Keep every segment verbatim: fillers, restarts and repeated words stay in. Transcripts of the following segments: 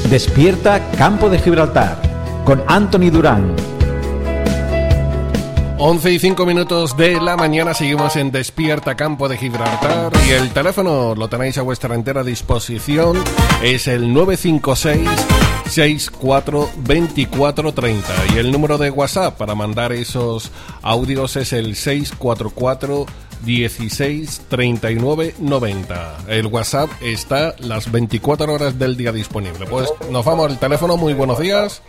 Despierta Campo de Gibraltar con Anthony Durán. once y cinco minutos de la mañana, seguimos en Despierta Campo de Gibraltar y el teléfono lo tenéis a vuestra entera disposición, es el nueve cinco seis, seis cuatro dos cuatro tres cero y el número de WhatsApp para mandar esos audios es el seis cuatro cuatro, dieciséis, treinta y nueve, noventa. El WhatsApp está las veinticuatro horas del día disponible. Pues nos vamos al teléfono. Muy buenos días.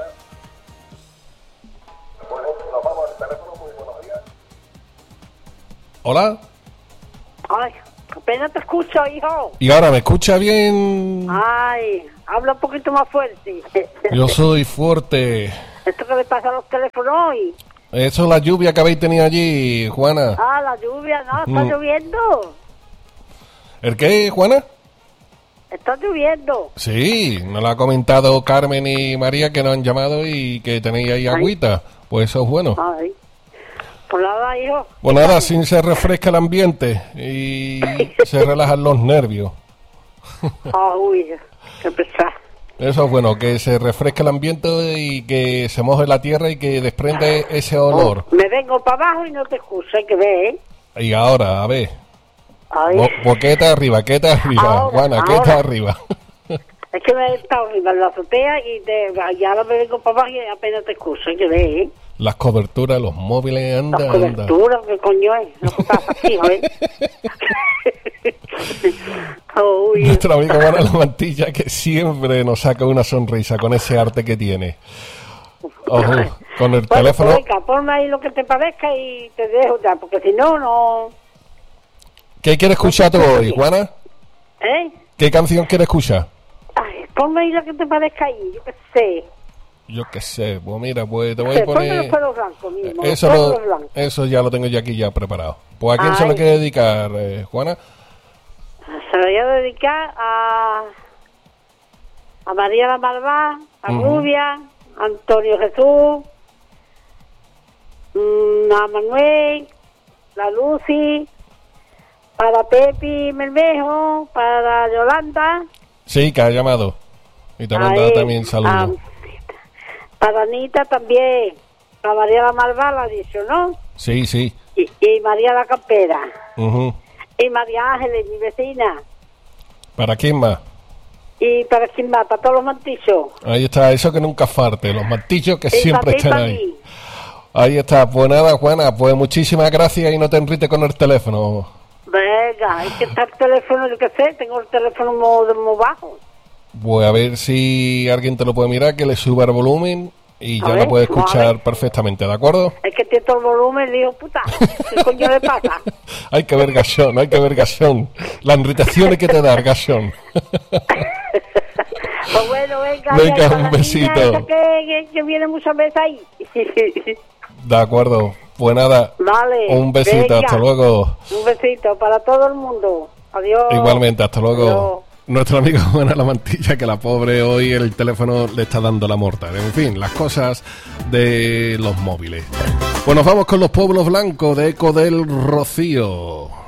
Hola. Ay, apenas te escucho, hijo. ¿Y ahora me escucha bien? Ay, habla un poquito más fuerte. Yo soy fuerte. ¿Esto qué le pasa a los teléfonos hoy? Eso es la lluvia que habéis tenido allí, Juana. Ah, la lluvia, no, está Mm. lloviendo. ¿El qué, Juana? Está lloviendo. Sí, nos lo ha comentado Carmen y María que nos han llamado y que tenéis ahí agüita. Pues eso es bueno. Ay, pues nada, hijo. Pues nada, así se refresca el ambiente y se relajan los nervios. Ah, uy, qué pesado. Eso es bueno, que se refresque el ambiente y que se moje la tierra y que desprende ese olor. Me vengo para abajo y no te escucho, hay que ver, ¿eh? Y ahora, a ver. Ay, Bo- boqueta arriba, ¿qué está arriba? Ahora, Juana, ¿qué ahora. está arriba? es que me he estado arriba en la azotea y, de, y ahora me vengo para abajo y apenas te escucho, hay que ver, ¿eh? Las coberturas, los móviles, anda, Las anda. coberturas, ¿qué coño es? Lo que pasa aquí, ¿eh? Oh, uy. Nuestro amigo Juana La Mantilla, que siempre nos saca una sonrisa con ese arte que tiene. Ojo, con el Bueno, teléfono. pues venga, ponme ahí lo que te parezca y te dejo ya, porque si no, no... ¿Qué quieres escuchar tú hoy, Juana? ¿Eh? ¿Qué canción quieres escuchar? Ay, ponme ahí lo que te parezca ahí, yo qué sé. Yo qué sé, pues mira, pues te voy Sí, a ponme poner... los pelos blancos mismo, los Eso, pelos lo- blancos. eso ya lo tengo yo aquí ya preparado. Pues ¿a quién se Ay. lo quiere dedicar, eh, Juana? Se lo voy a dedicar a... a María la Malvá, a Ujú. Rubia, a Antonio Jesús, mm, a Manuel, la Lucy, para Pepi Melmejo, para Yolanda, Sí, que ha llamado. Y te ha Ahí, mandado también saludos. ah, para Anita también, para María la Malvá, la dicho, ¿no? Sí, sí. Y, y María la Campera, Ujú. y María Ángeles, mi vecina, ¿Para quién más? y para quién más, para todos los mantillos. Ahí está, eso que nunca falte, los martillos que Y siempre para ti, están para ahí. mí. Ahí está, pues nada, Juana, pues muchísimas gracias y no te enrites con el teléfono. Venga, hay que estar el teléfono, yo qué sé, tengo el teléfono muy, muy bajo. Pues a ver si alguien te lo puede mirar, que le suba el volumen y A ya ver, lo puedes vamos a escuchar ver. perfectamente, ¿de acuerdo? Es que tiene todo el volumen, le digo, puta, ¿qué coño le pasa? Hay que ver gachón, hay que ver gachón. La irritación hay que te dar, gachón. Pues bueno, venga, Venga, ya, un para la besito. niña esa que, que, que viene muchas veces ahí. De acuerdo, pues nada, Vale. un besito, venga. hasta luego. Un besito para todo el mundo. Adiós. Igualmente, hasta luego. Adiós. Nuestro amigo Juana La Mantilla, que la pobre hoy el teléfono le está dando la mortal. En fin, las cosas de los móviles. Pues nos vamos con los pueblos blancos de Eco del Rocío.